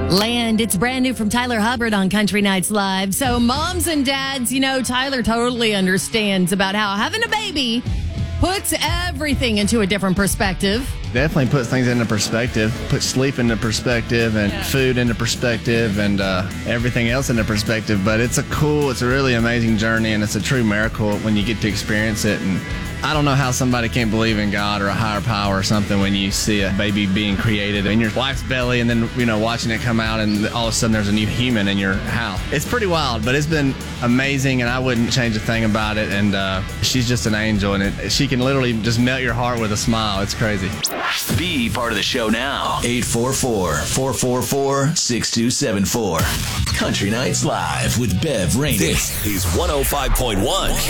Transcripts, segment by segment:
Land, it's brand new from Tyler Hubbard on Country Nights Live. So moms and dads, Tyler totally understands about how having a baby puts everything into a different perspective. Definitely puts things into perspective, puts sleep into perspective and food into perspective and everything else into perspective. But it's a really amazing journey, and it's a true miracle when you get to experience it. And I don't know how somebody can't believe in God or a higher power or something when you see a baby being created in your wife's belly and then, watching it come out and all of a sudden there's a new human in your house. It's pretty wild, but it's been amazing and I wouldn't change a thing about it. And she's just an angel, and she can literally just melt your heart with a smile. It's crazy. Be part of the show now. 844-444-6274. Country Nights Live with Bev Rainey. This is 105.1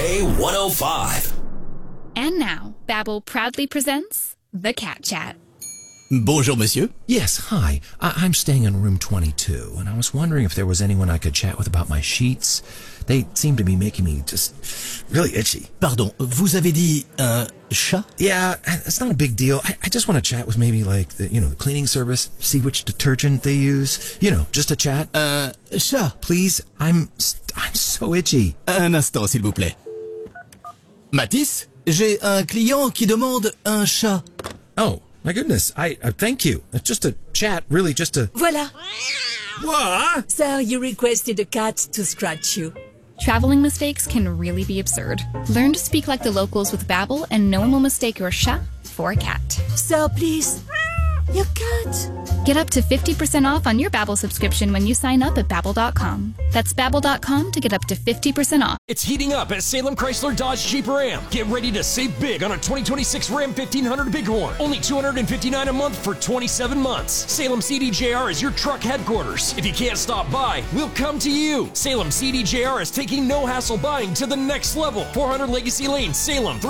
K105. And now, Babbel proudly presents The Cat Chat. Bonjour, monsieur. Yes, hi. I'm staying in room 22, and I was wondering if there was anyone I could chat with about my sheets. They seem to be making me just really itchy. Pardon, vous avez dit un chat? Yeah, it's not a big deal. I just want to chat with maybe like the cleaning service, see which detergent they use. Just a chat. Chat. Please, I'm so itchy. Un instant, s'il vous plaît. Matisse, j'ai un client qui demande un chat. Oh, my goodness. I thank you. It's just a chat, really just a... Voilà. What? Sir, you requested a cat to scratch you. Traveling mistakes can really be absurd. Learn to speak like the locals with Babbel, and no one will mistake your chat for a cat. Sir, please. Your cat. Get up to 50% off on your Babbel subscription when you sign up at Babbel.com. That's Babbel.com to get up to 50% off. It's heating up at Salem Chrysler Dodge Jeep Ram. Get ready to save big on a 2026 Ram 1500 Bighorn. Only $259 a month for 27 months. Salem CDJR is your truck headquarters. If you can't stop by, we'll come to you. Salem CDJR is taking no-hassle buying to the next level. 400 Legacy Lane, Salem,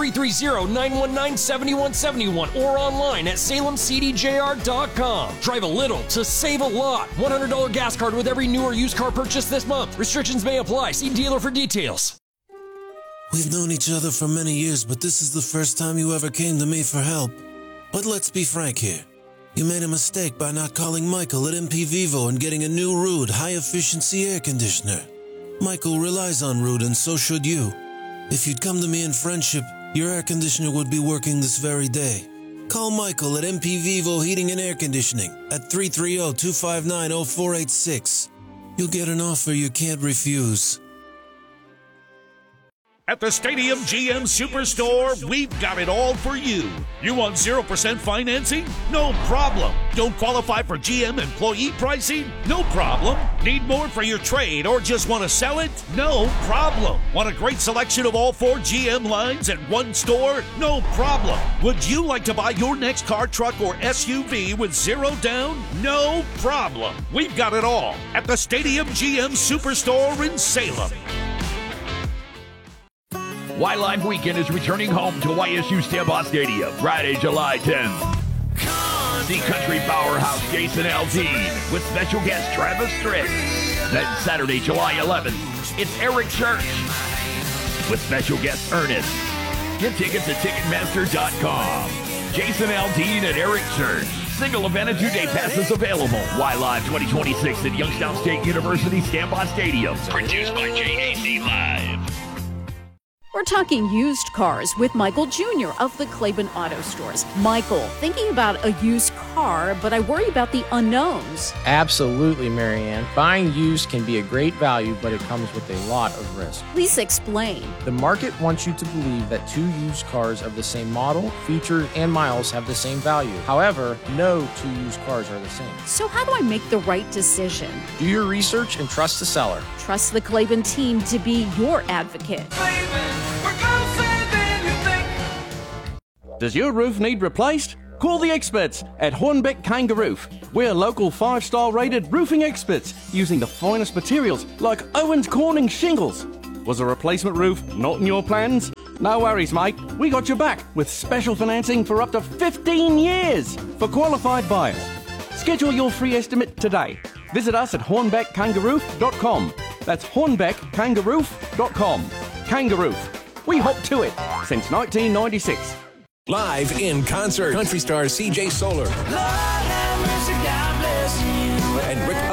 330-919-7171, or online at salemcdjr.com. Drive a little to save a lot. $100 gas card with every new or used car purchase this month. Restrictions may apply. See dealer for details. We've known each other for many years, but this is the first time you ever came to me for help. But let's be frank here. You made a mistake by not calling Michael at MP Vivo and getting a new Ruud high-efficiency air conditioner. Michael relies on Ruud, and so should you. If you'd come to me in friendship, your air conditioner would be working this very day. Call Michael at MP Vivo Heating and Air Conditioning at 330-259-0486. You'll get an offer you can't refuse. At the Stadium GM Superstore, we've got it all for you. You want 0% financing? No problem. Don't qualify for GM employee pricing? No problem. Need more for your trade or just want to sell it? No problem. Want a great selection of all 4 GM lines at one store? No problem. Would you like to buy your next car, truck, or SUV with 0 down? No problem. We've got it all at the Stadium GM Superstore in Salem. Y-Live Weekend is returning home to YSU Stambaugh Stadium Friday, July 10th. See country powerhouse Jason Aldean with special guest Travis Tritt. Then Saturday, July 11th, it's Eric Church with special guest Ernest. Get tickets at Ticketmaster.com. Jason Aldean and Eric Church. Single event and 2-day passes available. Y-Live 2026 at Youngstown State University Stambaugh Stadium. Produced by JAC Live. We're talking used cars with Michael Jr. of the Claiborne Auto Stores. Michael, thinking about a used car, but I worry about the unknowns. Absolutely, Marianne. Buying used can be a great value, but it comes with a lot of risk. Please explain. The market wants you to believe that 2 used cars of the same model, features, and miles have the same value. However, no 2 used cars are the same. So how do I make the right decision? Do your research and trust the seller. Trust the Claiborne team to be your advocate. Does your roof need replaced? Call the experts at Hornbeck Kangaroo. We're local 5-star rated roofing experts using the finest materials like Owens Corning shingles. Was a replacement roof not in your plans? No worries, mate. We got your back with special financing for up to 15 years for qualified buyers. Schedule your free estimate today. Visit us at hornbeckkangaroo.com. That's hornbeckkangaroo.com. Kangaroo. We hop to it since 1996. Live in concert, country star CJ Solar and Rick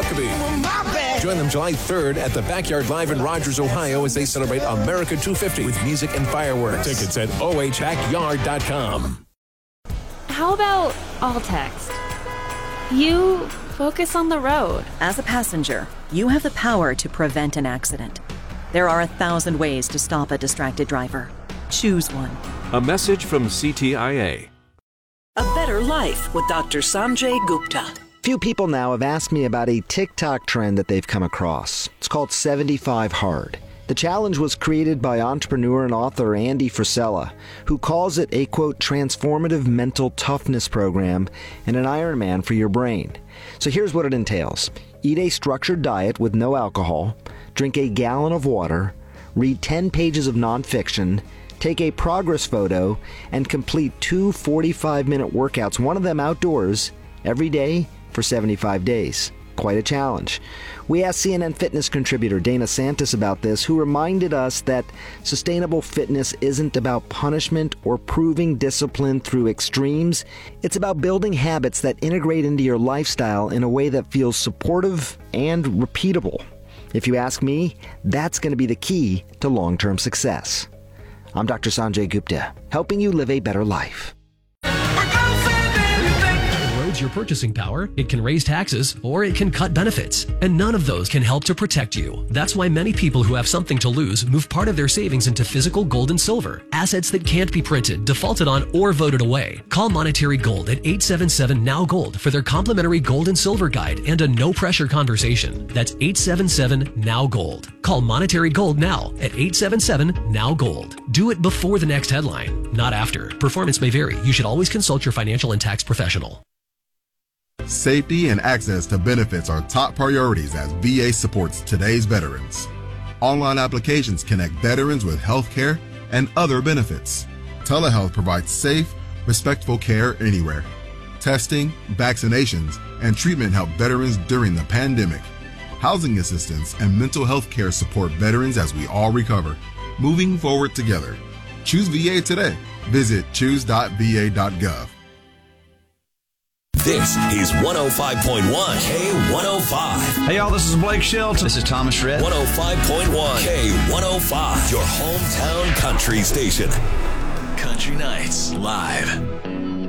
Huckabee. Join them July 3rd at the Backyard Live in Rogers, Ohio as they celebrate America 250 with music and fireworks. Tickets at ohbackyard.com. How about all text? You focus on the road. As a passenger, you have the power to prevent an accident. There are 1,000 ways to stop a distracted driver. Choose one. A message from CTIA. A Better Life with Dr. Sanjay Gupta. Few people now have asked me about a TikTok trend that they've come across. It's called 75 Hard. The challenge was created by entrepreneur and author Andy Frisella, who calls it a, quote, transformative mental toughness program and an Ironman for your brain. So here's what it entails. Eat a structured diet with no alcohol, drink a gallon of water, read 10 pages of nonfiction, take a progress photo, and complete 2 45-minute workouts, one of them outdoors, every day for 75 days. Quite a challenge. We asked CNN Fitness contributor Dana Santis about this, who reminded us that sustainable fitness isn't about punishment or proving discipline through extremes. It's about building habits that integrate into your lifestyle in a way that feels supportive and repeatable. If you ask me, that's going to be the key to long-term success. I'm Dr. Sanjay Gupta, helping you live a better life. Your purchasing power, it can raise taxes, or it can cut benefits, and none of those can help to protect you. That's why many people who have something to lose move part of their savings into physical gold and silver, assets that can't be printed, defaulted on, or voted away. Call Monetary Gold at 877-NOW-GOLD for their complimentary gold and silver guide and a no-pressure conversation. That's 877-NOW-GOLD. Call Monetary Gold now at 877-NOW-GOLD. Do it before the next headline, not after. Performance may vary. You should always consult your financial and tax professional. Safety and access to benefits are top priorities as VA supports today's veterans. Online applications connect veterans with health care and other benefits. Telehealth provides safe, respectful care anywhere. Testing, vaccinations, and treatment help veterans during the pandemic. Housing assistance and mental health care support veterans as we all recover. Moving forward together. Choose VA today. Visit choose.va.gov. This is 105.1 K105. Hey, y'all, this is Blake Shelton. This is Thomas Rhett. 105.1 K105, your hometown country station. Country Nights Live.